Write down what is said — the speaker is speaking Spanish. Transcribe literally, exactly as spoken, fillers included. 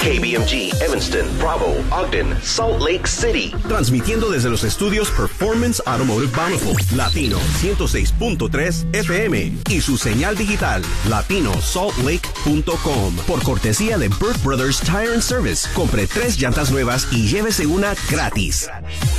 K B M G, Evanston, Bravo, Ogden, Salt Lake City. Transmitiendo desde los estudios Performance Automotive Bountiful, Latino ciento seis punto tres F M y su señal digital, latino salt lake punto com. Por cortesía de Burt Brothers Tire and Service, compre tres llantas nuevas y llévese una gratis.